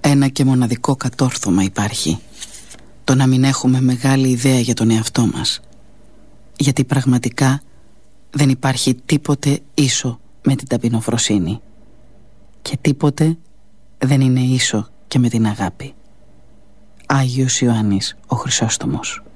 Ένα και μοναδικό κατόρθωμα υπάρχει: το να μην έχουμε μεγάλη ιδέα για τον εαυτό μας. Γιατί πραγματικά δεν υπάρχει τίποτε ίσο με την ταπεινοφροσύνη. Και τίποτε δεν είναι ίσο και με την αγάπη. Άγιος Ιωάννης ο Χρυσόστομος.